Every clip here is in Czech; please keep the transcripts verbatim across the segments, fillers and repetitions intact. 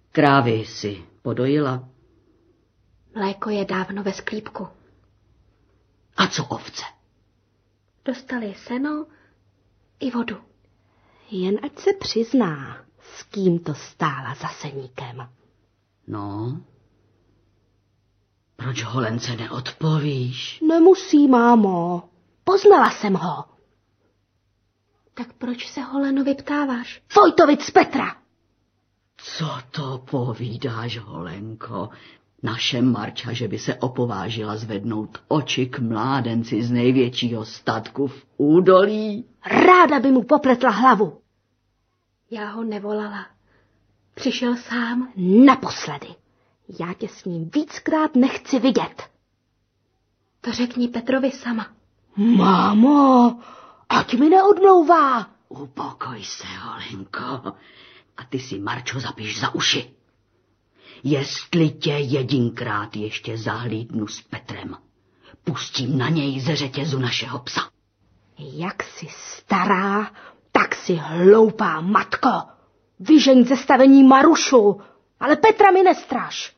Krávy si podojila? Mléko je dávno ve sklípku. A co ovce? Dostali seno i vodu. Jen ať se přizná, s kým to stála za seníkem. No, proč Holence neodpovíš? Nemusí, mámo. Poznala jsem ho. Tak proč se Holenovi ptáváš? Vojtovic z Petra. Co to povídáš, Holenko? Naše Marča, že by se opovážila zvednout oči k mládenci z největšího statku v údolí? Ráda by mu popletla hlavu. Já ho nevolala. Přišel sám. Naposledy. Já tě s ním víckrát nechci vidět. To řekni Petrovi sama. Mámo, ať mi neodmlouvá. Upokoj se, Holenko, a ty si Marčo zapiš za uši. Jestli tě jedinkrát ještě zahlídnu s Petrem, pustím na něj ze řetězu našeho psa. Jak jsi stará, tak si hloupá, matko. Vyžeň ze stavení Marušu, ale Petra mi nestraš.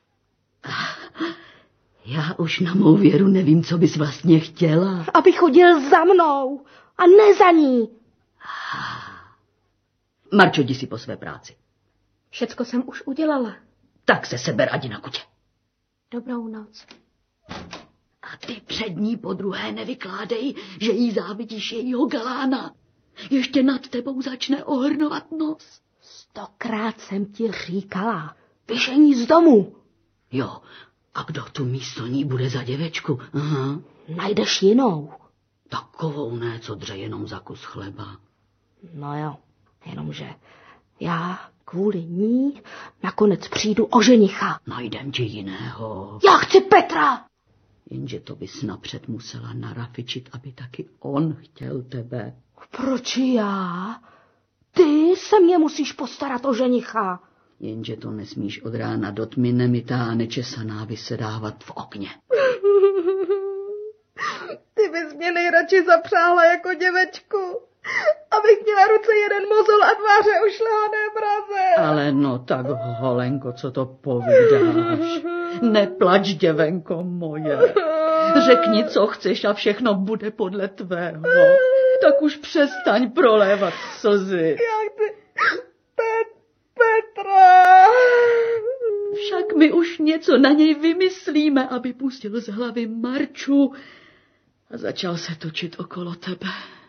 Já už na mou věru nevím, co bys vlastně chtěla. Aby chodil za mnou a ne za ní. Marčo, jdi si po své práci. Všecko jsem už udělala. Tak se seber, adi na kutě. Dobrou noc. A ty před ní podruhé nevykládej, že jí závidíš jejího galána. Ještě nad tebou začne ohrnovat nos. Stokrát jsem ti říkala, vyžení z domu. Jo, a kdo tu místo ní bude za děvečku? Aha. Najdeš jinou. Takovou ne, co dře jenom za kus chleba. No jo, jenomže já kvůli ní nakonec přijdu o ženicha. Najdem ti jiného. Já chci Petra! Jenže to bys napřed musela narafičit, aby taky on chtěl tebe. Proč já? Ty se mě musíš postarat o ženicha. Jenže to nesmíš od rána do tmy nemytá a nečesaná vysedávat v okně. Ty bys mě nejradši zapřáhla jako děvečku, abych měla ruce jeden mozol a tváře ušlehané braze. Ale no tak, Holenko, co to povídáš? Neplač, děvenko moje. Řekni, co chceš a všechno bude podle tvého. Tak už přestaň prolévat slzy. Jak ty... Pet... Petra... Však my už něco na něj vymyslíme, aby pustil z hlavy Marču a začal se točit okolo tebe.